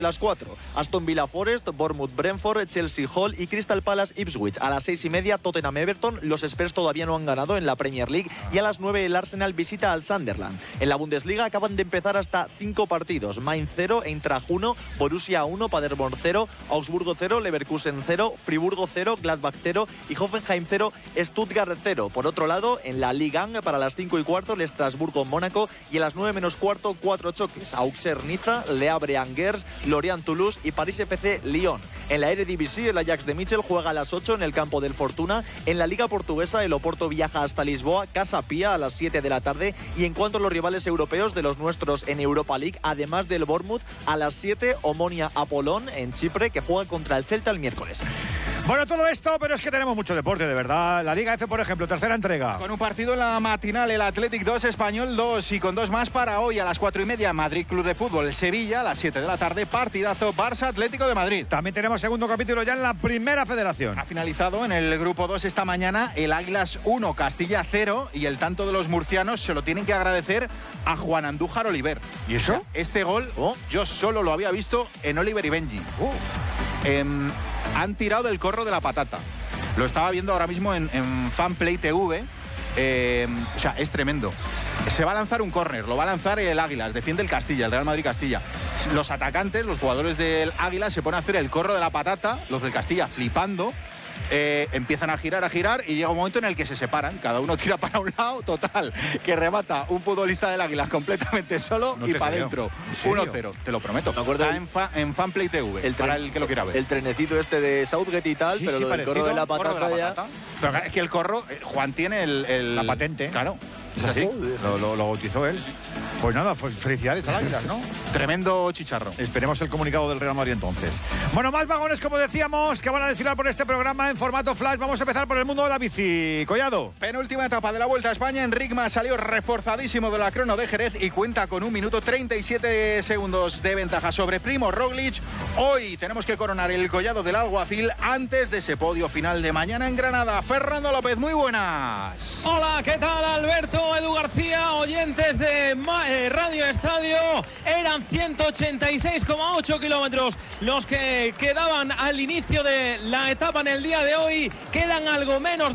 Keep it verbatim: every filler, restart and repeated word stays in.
Las cuatro, Aston Villa Forest, Bournemouth Brentford, Chelsea Hull y Crystal Palace Ipswich. A las seis y media, Tottenham Everton. Los Spurs todavía no han ganado en la Premier League. Y a las nueve, el Arsenal visita al Sunderland. En la Bundesliga acaban de empezar hasta cinco partidos. Mainz cero, Eintracht uno, Borussia uno, Paderborn cero, Augsburgo cero, Leverkusen cero, Friburgo cero, Gladbach cero y Hoffenheim cero, Stuttgart cero. Por otro lado, en la Ligue uno, para las cinco y cuarto, el Estrasburgo Mónaco. Y a las nueve menos cuarto, cuatro choques. Auxerre Niza, Le Havre Angers, Lorient Toulouse y París F C Lyon. En la Eredivisie, el Ajax de Michel juega a las ocho en el campo del Fortuna. En la Liga Portuguesa, el Oporto viaja hasta Lisboa, Casa Pía, a las siete de la tarde. Y en cuanto a los rivales europeos de los nuestros en Europa League, además del Bournemouth, a las siete, Omonia Apollon en Chipre, que juega contra el Celta el miércoles. Bueno, todo esto, pero es que tenemos mucho deporte, de verdad. La Liga F, por ejemplo, tercera entrega. Con un partido en la matinal, el Athletic dos, Español dos, y con dos más para hoy a las cuatro y media, Madrid Club de Fútbol, Sevilla, a las siete de la tarde, partidazo Barça Atlético de Madrid. También tenemos segundo capítulo ya en la Primera Federación. Ha finalizado en el grupo dos esta mañana el Águilas uno, Castilla cero, y el tanto de los murcianos se lo tienen que agradecer a Juan Andújar Oliver. ¿Y eso? Este gol oh. yo solo lo había visto en Oliver y Benji. Oh. Eh, han tirado del corro de la patata. Lo estaba viendo ahora mismo en, en Fanplay T V. Eh, o sea, es tremendo. Se va a lanzar un córner, lo va a lanzar el Águilas, defiende el Castilla, el Real Madrid Castilla. Los atacantes, los jugadores del Águilas se ponen a hacer el corro de la patata, los del Castilla flipando. Eh, empiezan a girar, a girar y llega un momento en el que se separan, cada uno tira para un lado, total, que remata un futbolista del Águilas completamente solo no y para adentro. uno cero, te lo prometo. Me acuerdo Está el, en, fa, en Fanplay T V, el para el que lo quiera ver. El trenecito este de Southgate y tal, sí, pero sí, lo del corro de la patata, de la patata. ya... Pero es que el corro, Juan tiene el, el... la patente. Claro. ¿Es así? Lo, lo, lo bautizó él. Pues nada, pues felicidades al Águilas, ¿no? Tremendo chicharro. Esperemos el comunicado del Real Madrid entonces. Bueno, más vagones, como decíamos, que van a desfilar por este programa en formato flash. Vamos a empezar por el mundo de la bici. Collado. Penúltima etapa de la Vuelta a España. Enricma salió reforzadísimo de la crono de Jerez y cuenta con un minuto treinta y siete segundos de ventaja sobre Primo Roglic. Hoy tenemos que coronar el Collado del Alguacil antes de ese podio final de mañana en Granada. Fernando López, muy buenas. Hola, ¿qué tal, Alberto? Edu García, oyentes de eh, Radio Estadio. Eran ciento ochenta y seis coma ocho kilómetros los que quedaban al inicio de la etapa en el día de hoy. Quedan algo menos